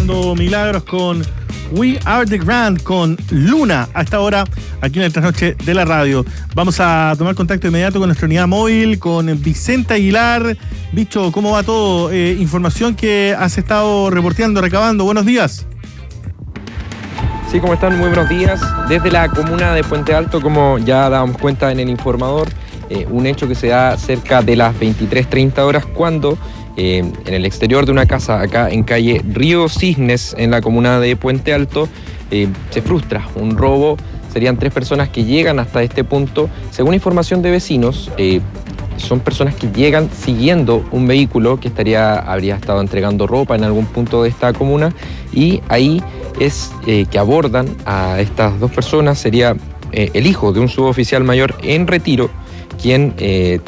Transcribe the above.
buscando milagros con We Are The Grand, con Luna, a esta hora aquí en el Trasnoche de la radio. Vamos a tomar contacto inmediato con nuestra unidad móvil, con Vicente Aguilar. Bicho, ¿cómo va todo? Información que has estado reporteando, recabando. Buenos días. Sí, ¿cómo están? Muy buenos días. Desde la comuna de Puente Alto, como ya dábamos cuenta en el informador, un hecho que se da cerca de las 23:30 horas cuando en el exterior de una casa acá en calle Río Cisnes, en la comuna de Puente Alto, se frustra un robo. Serían 3 personas que llegan hasta este punto. Según información de vecinos, son personas que llegan siguiendo un vehículo que habría estado entregando ropa en algún punto de esta comuna, y ahí es que abordan a estas 2 personas. Sería el hijo de un suboficial mayor en retiro, quien